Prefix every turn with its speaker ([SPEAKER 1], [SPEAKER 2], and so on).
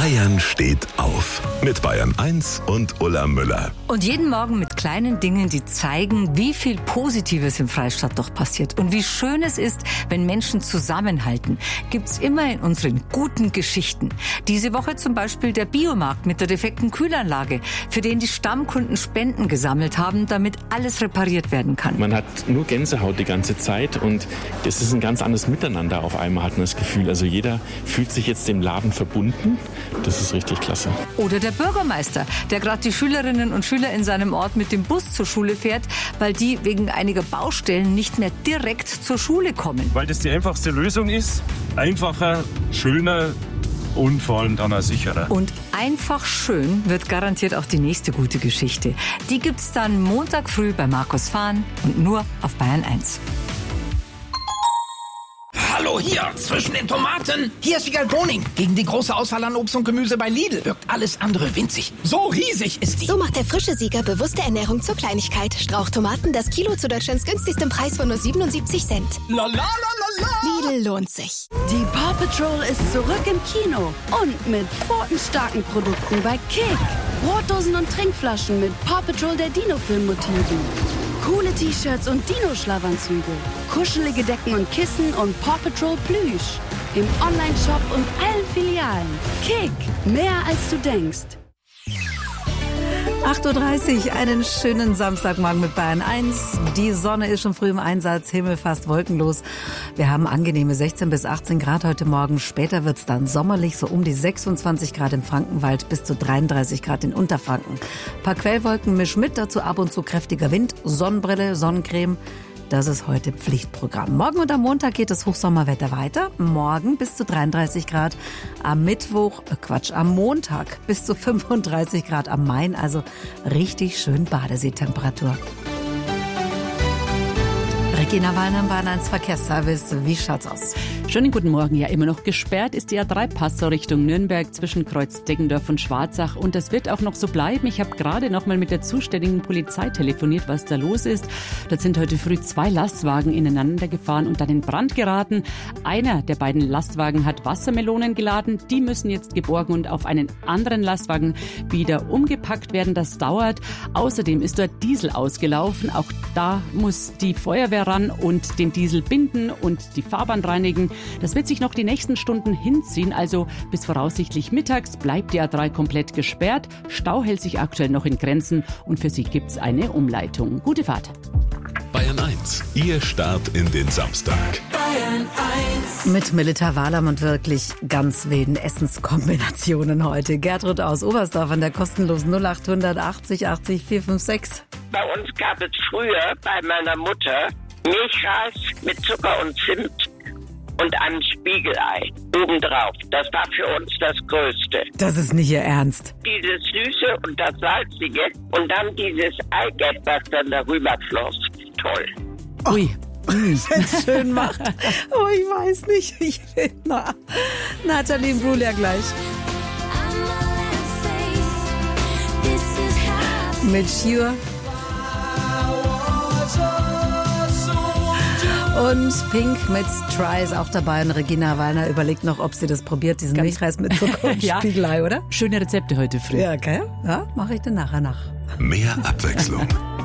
[SPEAKER 1] Bayern steht auf. Mit Bayern 1 und Ulla Müller.
[SPEAKER 2] Und jeden Morgen mit kleinen Dingen, die zeigen, wie viel Positives im Freistaat doch passiert. Und wie schön es ist, wenn Menschen zusammenhalten. Gibt's immer in unseren guten Geschichten. Diese Woche zum Beispiel der Biomarkt mit der defekten Kühlanlage, für den die Stammkunden Spenden gesammelt haben, damit alles repariert werden kann.
[SPEAKER 3] Man hat nur Gänsehaut die ganze Zeit und das ist ein ganz anderes Miteinander auf einmal, hat man das Gefühl. Also jeder fühlt sich jetzt dem Laden verbunden. Das ist richtig klasse.
[SPEAKER 2] Oder der Bürgermeister, der gerade die Schülerinnen und Schüler in seinem Ort mit dem Bus zur Schule fährt, weil die wegen einiger Baustellen nicht mehr direkt zur Schule kommen.
[SPEAKER 4] Weil das die einfachste Lösung ist. Einfacher, schöner und vor allem dann auch sicherer.
[SPEAKER 2] Und einfach schön wird garantiert auch die nächste gute Geschichte. Die gibt's dann Montag früh bei Markus Fahn und nur auf Bayern 1.
[SPEAKER 5] Hallo hier, zwischen den Tomaten. Hier ist Wiegald Boning. Gegen die große Auswahl an Obst und Gemüse bei Lidl wirkt alles andere winzig. So riesig ist die.
[SPEAKER 6] So macht der frische Sieger bewusste Ernährung zur Kleinigkeit. Strauchtomaten, das Kilo zu Deutschlands günstigstem Preis von nur 77 Cent.
[SPEAKER 5] La la la la la.
[SPEAKER 6] Lidl lohnt sich.
[SPEAKER 7] Die Paw Patrol ist zurück im Kino und mit pfotenstarken Produkten bei Kick. Brotdosen und Trinkflaschen mit Paw Patrol der Dino-Film-Motiven. Coole T-Shirts und Dino-Schlafanzüge. Kuschelige Decken und Kissen und Paw Patrol Plüsch. Im Onlineshop und allen Filialen. Kick, mehr als du denkst.
[SPEAKER 2] 8.30 Uhr, einen schönen Samstagmorgen mit Bayern 1. Die Sonne ist schon früh im Einsatz, Himmel fast wolkenlos. Wir haben angenehme 16 bis 18 Grad heute Morgen. Später wird's dann sommerlich, so um die 26 Grad im Frankenwald bis zu 33 Grad in Unterfranken. Ein paar Quellwolken mischen mit, dazu ab und zu kräftiger Wind, Sonnenbrille, Sonnencreme. Das ist heute Pflichtprogramm. Morgen und am Montag geht das Hochsommerwetter weiter. Morgen bis zu 33 Grad. Am am Montag bis zu 35 Grad am Main. Also richtig schön Badeseetemperatur. Regina Wallner am Bayern 1 Verkehrsservice. Wie schaut's aus?
[SPEAKER 8] Schönen guten Morgen. Ja, immer noch gesperrt ist die A3-Passau Richtung Nürnberg zwischen Kreuz-Deggendorf und Schwarzach. Und das wird auch noch so bleiben. Ich habe gerade noch mal mit der zuständigen Polizei telefoniert, was da los ist. Dort sind heute früh 2 Lastwagen ineinander gefahren und dann in Brand geraten. Einer der beiden Lastwagen hat Wassermelonen geladen. Die müssen jetzt geborgen und auf einen anderen Lastwagen wieder umgepackt werden. Das dauert. Außerdem ist dort Diesel ausgelaufen. Auch da muss die Feuerwehr ran und den Diesel binden und die Fahrbahn reinigen. Das wird sich noch die nächsten Stunden hinziehen, also bis voraussichtlich mittags bleibt die A3 komplett gesperrt. Stau hält sich aktuell noch in Grenzen und für Sie gibt's eine Umleitung. Gute Fahrt.
[SPEAKER 1] Bayern 1, Ihr Start in den Samstag.
[SPEAKER 5] Bayern 1.
[SPEAKER 2] Mit Militawalarm und wirklich ganz wilden Essenskombinationen heute. Gertrud aus Oberstdorf an der kostenlosen 0800 80 80 456.
[SPEAKER 9] Bei uns gab es früher bei meiner Mutter Milchreis mit Zucker und Zimt und einem Spiegelei obendrauf. Das war für uns das Größte.
[SPEAKER 2] Das ist nicht Ihr Ernst.
[SPEAKER 9] Dieses Süße und das Salzige und dann dieses Eigelb, was dann darüber floss. Toll.
[SPEAKER 2] Ui. Wenn's schön macht. Oh, ich weiß nicht. Ich will Nathalie Brulia gleich. Mit Sure. Und Pink mit Try ist auch dabei. Und Regina Wallner überlegt noch, ob sie das probiert, diesen Milchreis mit Zucker und
[SPEAKER 8] Ja.
[SPEAKER 2] Spiegelei, oder?
[SPEAKER 8] Schöne Rezepte heute früh.
[SPEAKER 2] Ja, okay. Ja, mache ich dann nachher nach.
[SPEAKER 1] Mehr Abwechslung.